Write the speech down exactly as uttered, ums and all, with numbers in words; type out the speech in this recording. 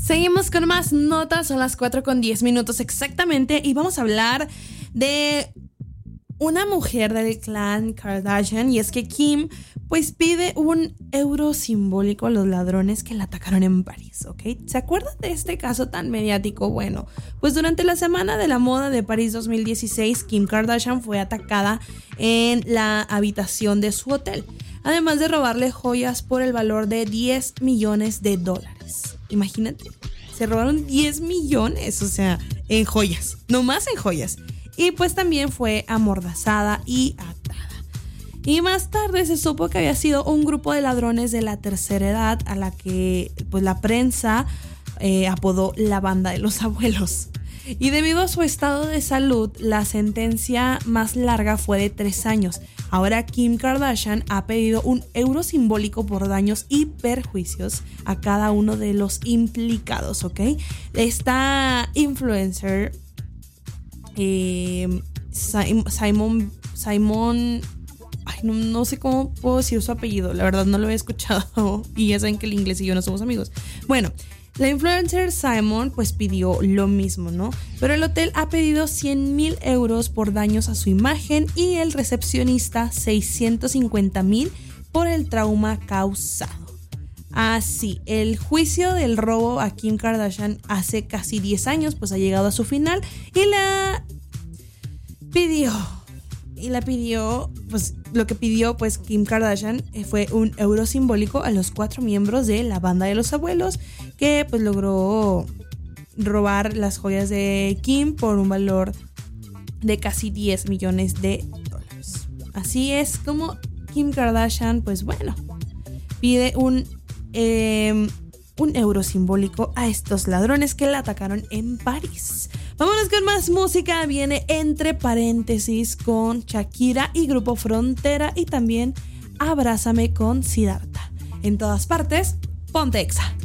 Seguimos con más notas, son las cuatro con diez minutos exactamente y vamos a hablar de una mujer del clan Kardashian, y es que Kim pues pide un euro simbólico a los ladrones que la atacaron en París, ¿ok? ¿Se acuerdan de este caso tan mediático? Bueno, pues durante la Semana de la Moda de París dos mil dieciséis, Kim Kardashian fue atacada en la habitación de su hotel, además de robarle joyas por el valor de diez millones de dólares. Imagínate, se robaron diez millones, o sea, en joyas, no más en joyas. Y pues también fue amordazada y atada. Y más tarde se supo que había sido un grupo de ladrones de la tercera edad a la que pues la prensa eh, apodó la banda de los abuelos. Y debido a su estado de salud, la sentencia más larga fue de tres años. Ahora Kim Kardashian ha pedido un euro simbólico por daños y perjuicios a cada uno de los implicados, ¿ok? Esta influencer, eh, Simon, Simon, ay, no, no sé cómo puedo decir su apellido, la verdad no lo he escuchado y ya saben que el inglés y yo no somos amigos. Bueno, la influencer Simon pues pidió lo mismo, ¿no? Pero el hotel ha pedido cien mil euros por daños a su imagen y el recepcionista seiscientos cincuenta mil por el trauma causado. Así, el juicio del robo a Kim Kardashian hace casi diez años pues ha llegado a su final y la pidió, y la pidió, pues lo que pidió pues Kim Kardashian fue un euro simbólico a los cuatro miembros de la banda de los abuelos que pues logró robar las joyas de Kim por un valor de casi diez millones de dólares. Así es como Kim Kardashian pues bueno, pide un Eh, un euro simbólico a estos ladrones que la atacaron en París. Vámonos con más música. Viene Entre Paréntesis con Shakira y Grupo Frontera, y también Abrázame con Siddhartha. En todas partes, ponte Exa.